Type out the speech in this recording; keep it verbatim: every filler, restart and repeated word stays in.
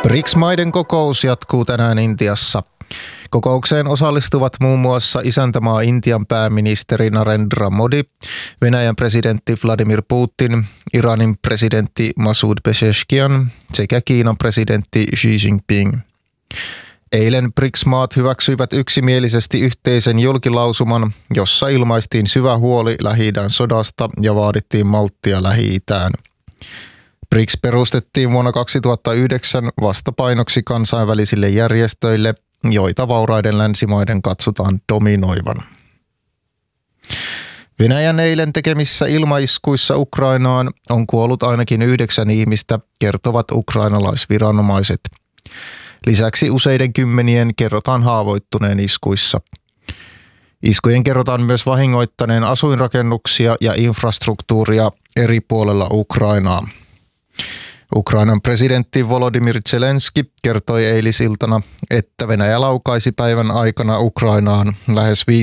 B R I C S-maiden kokous jatkuu tänään Intiassa. Kokoukseen osallistuvat muun muassa isäntämaa Intian pääministeri Narendra Modi, Venäjän presidentti Vladimir Putin, Iranin presidentti Masoud Pezeshkian sekä Kiinan presidentti Xi Jinping. Eilen B R I C S-maat hyväksyivät yksimielisesti yhteisen julkilausuman, jossa ilmaistiin syvä huoli Lähi-idän sodasta ja vaadittiin malttia Lähi-itään. B R I C S perustettiin vuonna kaksituhattayhdeksän vastapainoksi kansainvälisille järjestöille, joita vauraiden länsimaiden katsotaan dominoivan. Venäjän eilen tekemissä ilmaiskuissa Ukrainaan on kuollut ainakin yhdeksän ihmistä, kertovat ukrainalaisviranomaiset. Lisäksi useiden kymmenien kerrotaan haavoittuneen iskuissa. Iskujen kerrotaan myös vahingoittaneen asuinrakennuksia ja infrastruktuuria eri puolella Ukrainaa. Ukrainan presidentti Volodymyr Zelenski kertoi eilisiltana, että Venäjä laukaisi päivän aikana Ukrainaan lähes